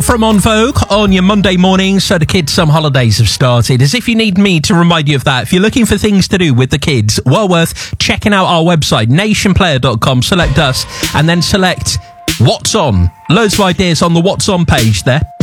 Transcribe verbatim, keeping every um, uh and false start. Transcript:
from On Vogue on your Monday morning, so the kids' some holidays have started. As if you need me to remind you of that. If you're looking for things to do with the kids, well worth checking out our website, nation player dot com. Select us and then select What's On. Loads of ideas on the What's On page there.